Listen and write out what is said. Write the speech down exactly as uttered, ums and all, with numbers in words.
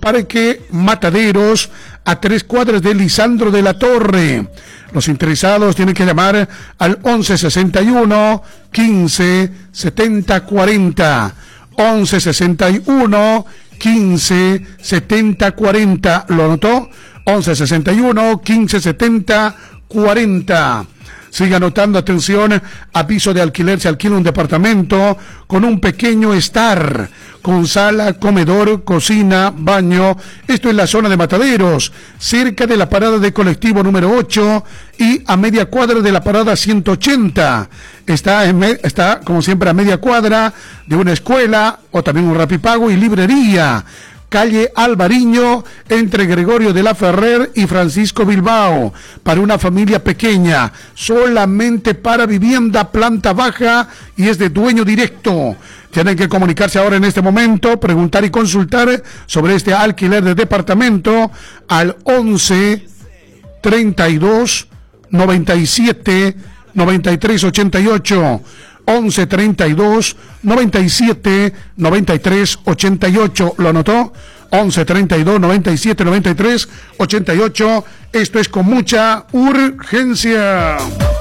Parque Mataderos, a tres cuadras de Lisandro de la Torre. Los interesados tienen que llamar al once sesenta y uno, quince, setenta, cuarenta. once sesenta y uno, quince, setenta, cuarenta. ¿Lo anotó? once sesenta y uno, quince, setenta, cuarenta. Siga anotando, atención, aviso de alquiler, se alquila un departamento con un pequeño estar, con sala, comedor, cocina, baño. Esto es la zona de Mataderos, cerca de la parada de colectivo número ocho y a media cuadra de la parada ciento ochenta. Está, en me, está como siempre, a media cuadra de una escuela o también un rapipago y librería. Calle Alvariño, entre Gregorio de la Ferrer y Francisco Bilbao, para una familia pequeña, solamente para vivienda, planta baja, y es de dueño directo. Tienen que comunicarse ahora en este momento, preguntar y consultar sobre este alquiler de departamento al once, treinta y dos, noventa y siete, noventa y tres, ochenta y ocho. once, treinta y dos, noventa y siete, noventa y tres, ochenta y ocho. ¿Lo anotó? once, treinta y dos, noventa y siete, noventa y tres, ochenta y ocho. Esto es con mucha urgencia.